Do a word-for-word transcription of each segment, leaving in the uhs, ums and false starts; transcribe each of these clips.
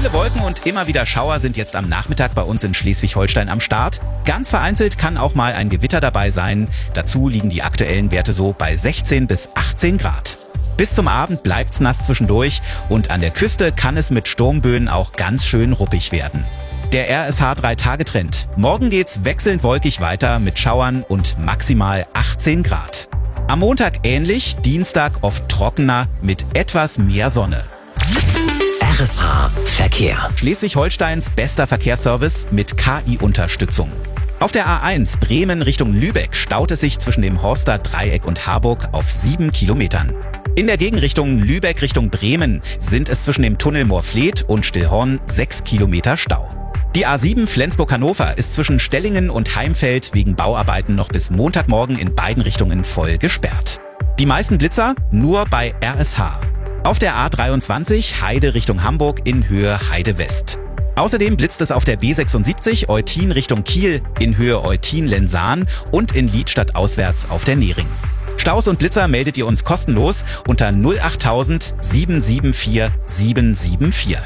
Viele Wolken und immer wieder Schauer sind jetzt am Nachmittag bei uns in Schleswig-Holstein am Start. Ganz vereinzelt kann auch mal ein Gewitter dabei sein. Dazu liegen die aktuellen Werte so bei sechzehn bis achtzehn Grad. Bis zum Abend bleibt's nass zwischendurch und an der Küste kann es mit Sturmböen auch ganz schön ruppig werden. Der R S H drei Tage Trend. Morgen geht's wechselnd wolkig weiter mit Schauern und maximal achtzehn Grad. Am Montag ähnlich, Dienstag oft trockener mit etwas mehr Sonne. R S H Verkehr. Schleswig-Holsteins bester Verkehrsservice mit K I-Unterstützung. Auf der A eins Bremen Richtung Lübeck staut es sich zwischen dem Horster Dreieck und Harburg auf sieben Kilometern. In der Gegenrichtung Lübeck Richtung Bremen sind es zwischen dem Tunnel Moorfleet und Stillhorn sechs Kilometer Stau. Die A sieben Flensburg-Hannover ist zwischen Stellingen und Heimfeld wegen Bauarbeiten noch bis Montagmorgen in beiden Richtungen voll gesperrt. Die meisten Blitzer nur bei R S H. Auf der A dreiundzwanzig Heide Richtung Hamburg in Höhe Heide West. Außerdem blitzt es auf der B sechsundsiebzig Eutin Richtung Kiel in Höhe Eutin-Lensahn und in Liedstadt auswärts auf der Nering. Staus und Blitzer meldet ihr uns kostenlos unter null achttausend sieben sieben vier sieben sieben vier.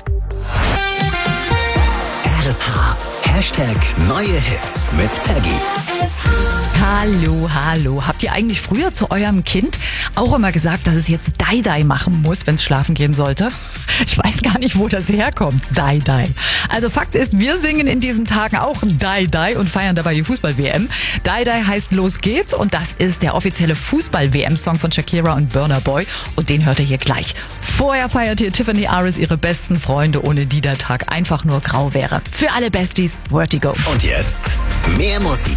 R S H. Hashtag neue Hits mit Peggy. Hallo, hallo. Habt ihr eigentlich früher zu eurem Kind auch immer gesagt, dass es jetzt Dai-Dai machen muss, wenn es schlafen gehen sollte? Ich weiß gar nicht, wo das herkommt. Dai-Dai. Also Fakt ist, wir singen in diesen Tagen auch Dai-Dai und feiern dabei die Fußball-W M. Dai-Dai heißt Los geht's und das ist der offizielle Fußball-W M-Song von Shakira und Burna Boy und den hört ihr hier gleich. Vorher feiert hier Tiffany Aris ihre besten Freunde, ohne die der Tag einfach nur grau wäre. Für alle Besties, Vertigo. Und jetzt mehr Musik